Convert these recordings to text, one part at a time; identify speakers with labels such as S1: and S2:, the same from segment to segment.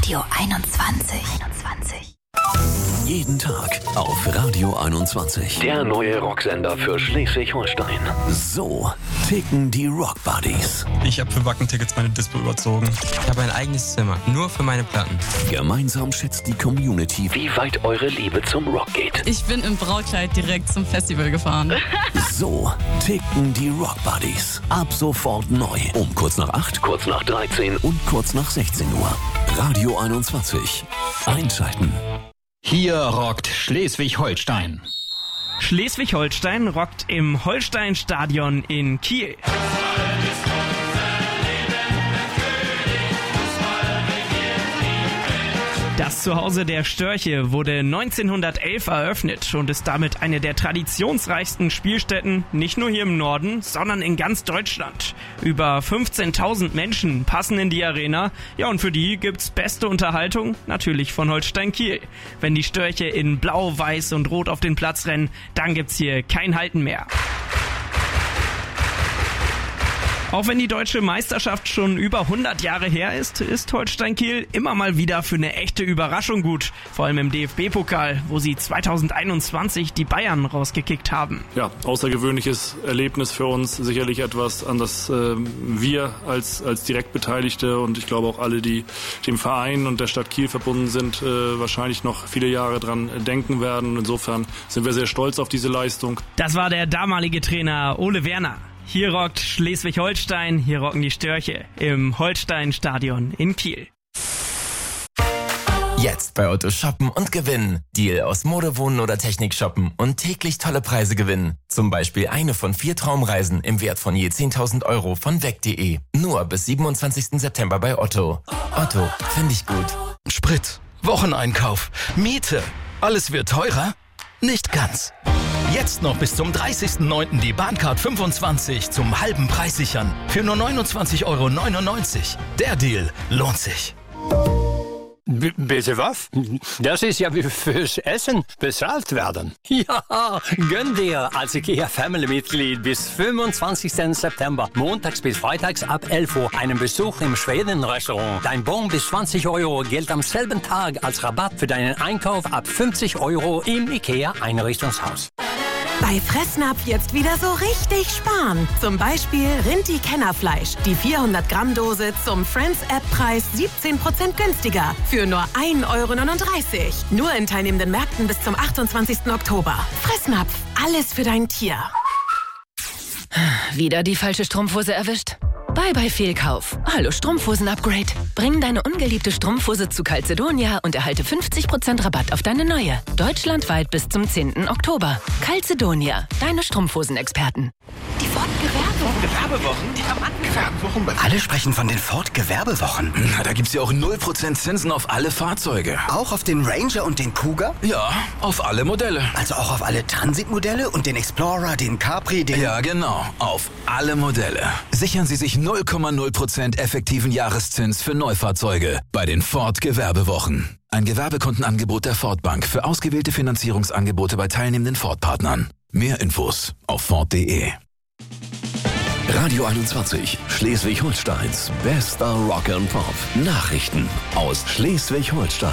S1: Radio 21.
S2: Jeden Tag auf Radio 21. Der neue Rocksender für Schleswig-Holstein. So ticken die Rock Buddies.
S3: Ich habe für Wacken-Tickets meine Dispo überzogen.
S4: Ich habe ein eigenes Zimmer, nur für meine Platten.
S2: Gemeinsam schätzt die Community, wie weit eure Liebe zum Rock geht.
S5: Ich bin im Brautkleid direkt zum Festival gefahren.
S2: So ticken die Rock Buddies. Ab sofort neu. Um kurz nach 8, kurz nach 13 und kurz nach 16 Uhr. Radio 21. Einschalten.
S6: Hier rockt Schleswig-Holstein.
S7: Schleswig-Holstein rockt im Holstein-Stadion in Kiel. Das Zuhause der Störche wurde 1911 eröffnet und ist damit eine der traditionsreichsten Spielstätten, nicht nur hier im Norden, sondern in ganz Deutschland. Über 15.000 Menschen passen in die Arena, ja, und für die gibt's beste Unterhaltung, natürlich von Holstein Kiel. Wenn die Störche in Blau, Weiß und Rot auf den Platz rennen, dann gibt's hier kein Halten mehr. Auch wenn die deutsche Meisterschaft schon über 100 Jahre her ist, ist Holstein Kiel immer mal wieder für eine echte Überraschung gut. Vor allem im DFB-Pokal, wo sie 2021 die Bayern rausgekickt haben.
S8: Ja, außergewöhnliches Erlebnis für uns. Sicherlich etwas, an das wir als Direktbeteiligte und ich glaube auch alle, die dem Verein und der Stadt Kiel verbunden sind, wahrscheinlich noch viele Jahre dran denken werden. Insofern sind wir sehr stolz auf diese Leistung.
S7: Das war der damalige Trainer Ole Werner. Hier rockt Schleswig-Holstein, hier rocken die Störche im Holstein-Stadion in Kiel.
S9: Jetzt bei Otto shoppen und gewinnen. Deal aus Mode, Wohnen oder Technik shoppen und täglich tolle Preise gewinnen. Zum Beispiel eine von 4 Traumreisen im Wert von je 10.000 Euro von weg.de. Nur bis 27. September bei Otto. Otto, finde ich gut.
S10: Sprit, Wocheneinkauf, Miete. Alles wird teurer? Nicht ganz. Jetzt noch bis zum 30.09. die Bahncard 25 zum halben Preis sichern. Für nur 29,99 Euro. Der Deal lohnt sich.
S11: Bitte was? Das ist ja wie fürs Essen bezahlt werden. Ja, gönn dir als IKEA-Family-Mitglied bis 25. September, montags bis freitags ab 11 Uhr, einen Besuch im Schweden-Restaurant. Dein Bon bis 20 Euro gilt am selben Tag als Rabatt für deinen Einkauf ab 50 Euro im IKEA-Einrichtungshaus.
S12: Bei Fressnapf jetzt wieder so richtig sparen. Zum Beispiel Rinti-Kennerfleisch. Die 400 Gramm Dose zum Friends-App-Preis 17% günstiger. Für nur 1,39 Euro. Nur in teilnehmenden Märkten bis zum 28. Oktober. Fressnapf. Alles für dein Tier.
S13: Wieder die falsche Strumpfhose erwischt? Bye Fehlkauf. Hallo Strumpfhosen-Upgrade. Bring deine ungeliebte Strumpfhose zu Calzedonia und erhalte 50% Rabatt auf deine neue. Deutschlandweit bis zum 10. Oktober. Calzedonia, deine Strumpfhosen-Experten.
S1: Die
S14: Ford-Gewerbewochen? Die haben Gewerbewochen. Alle sprechen von den Ford-Gewerbewochen.
S15: Na, da gibt's ja auch 0% Zinsen auf alle Fahrzeuge.
S14: Auch auf den Ranger und den Cougar?
S15: Ja, auf alle Modelle.
S14: Also auch auf alle Transit-Modelle und den Explorer, den Capri, den...
S15: Ja, genau. Auf alle Modelle. Sichern Sie sich 0,0% effektiven Jahreszins für Neufahrzeuge bei den Ford-Gewerbewochen. Ein Gewerbekundenangebot der Ford Bank für ausgewählte Finanzierungsangebote bei teilnehmenden Ford-Partnern. Mehr Infos auf Ford.de.
S2: Radio 21, Schleswig-Holsteins bester Rock and Pop. Nachrichten aus Schleswig-Holstein.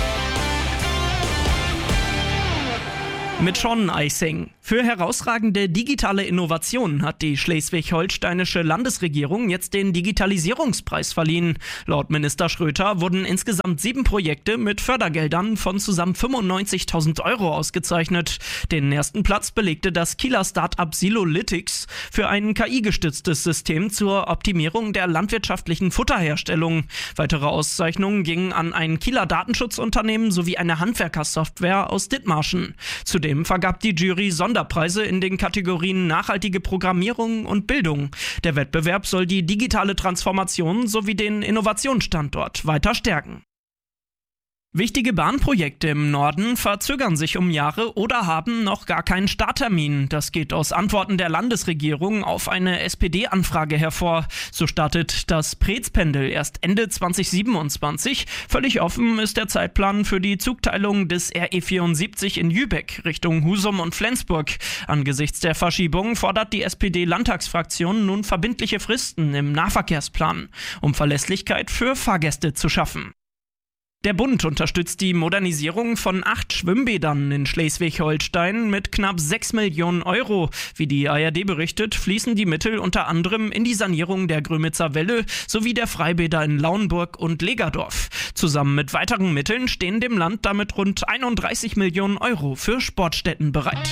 S7: Mit Sean Eising. Für herausragende digitale Innovationen hat die schleswig-holsteinische Landesregierung jetzt den Digitalisierungspreis verliehen. Laut Minister Schröter wurden insgesamt 7 Projekte mit Fördergeldern von zusammen 95.000 Euro ausgezeichnet. Den ersten Platz belegte das Kieler Start-up Silolytics für ein KI-gestütztes System zur Optimierung der landwirtschaftlichen Futterherstellung. Weitere Auszeichnungen gingen an ein Kieler Datenschutzunternehmen sowie eine Handwerkersoftware aus Dithmarschen. Zudem vergab die Jury Sonderpreise in den Kategorien nachhaltige Programmierung und Bildung. Der Wettbewerb soll die digitale Transformation sowie den Innovationsstandort weiter stärken. Wichtige Bahnprojekte im Norden verzögern sich um Jahre oder haben noch gar keinen Starttermin. Das geht aus Antworten der Landesregierung auf eine SPD-Anfrage hervor. So startet das Preetz-Pendel erst Ende 2027. Völlig offen ist der Zeitplan für die Zugteilung des RE74 in Jübeck Richtung Husum und Flensburg. Angesichts der Verschiebung fordert die SPD-Landtagsfraktion nun verbindliche Fristen im Nahverkehrsplan, um Verlässlichkeit für Fahrgäste zu schaffen. Der Bund unterstützt die Modernisierung von 8 Schwimmbädern in Schleswig-Holstein mit knapp 6 Millionen Euro. Wie die ARD berichtet, fließen die Mittel unter anderem in die Sanierung der Grömitzer Welle sowie der Freibäder in Lauenburg und Legerdorf. Zusammen mit weiteren Mitteln stehen dem Land damit rund 31 Millionen Euro für Sportstätten bereit.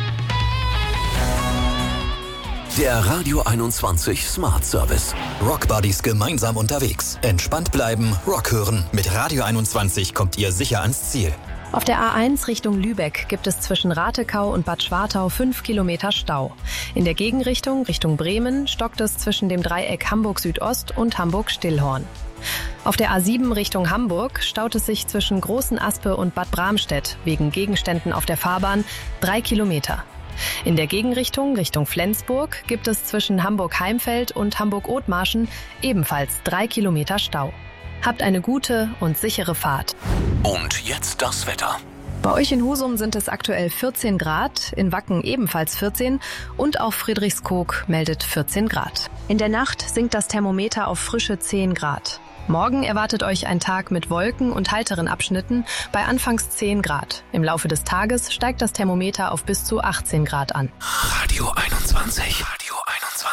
S2: Der Radio 21 Smart Service.
S1: Rockbuddies gemeinsam unterwegs. Entspannt bleiben, Rock hören. Mit Radio 21 kommt ihr sicher ans Ziel.
S16: Auf der A1 Richtung Lübeck gibt es zwischen Ratekau und Bad Schwartau 5 Kilometer Stau. In der Gegenrichtung Richtung Bremen stockt es zwischen dem Dreieck Hamburg Südost und Hamburg Stillhorn. Auf der A7 Richtung Hamburg staut es sich zwischen Großen Aspe und Bad Bramstedt wegen Gegenständen auf der Fahrbahn 3 Kilometer. In der Gegenrichtung Richtung Flensburg gibt es zwischen Hamburg-Heimfeld und Hamburg-Othmarschen ebenfalls 3 Kilometer Stau. Habt eine gute und sichere Fahrt.
S2: Und jetzt das Wetter.
S16: Bei euch in Husum sind es aktuell 14 Grad, in Wacken ebenfalls 14 und auch Friedrichskoog meldet 14 Grad. In der Nacht sinkt das Thermometer auf frische 10 Grad. Morgen erwartet euch ein Tag mit Wolken und heiteren Abschnitten bei anfangs 10 Grad. Im Laufe des Tages steigt das Thermometer auf bis zu 18 Grad an.
S2: Radio 21.